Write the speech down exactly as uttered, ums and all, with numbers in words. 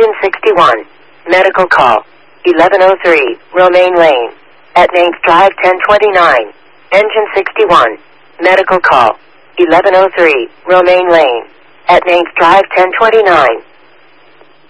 Engine sixty-one. Medical call. eleven oh three, Romaine Lane. At Names Drive ten twenty-nine. Engine sixty-one. Medical call. eleven oh three, Romaine Lane. At Names Drive ten twenty-nine.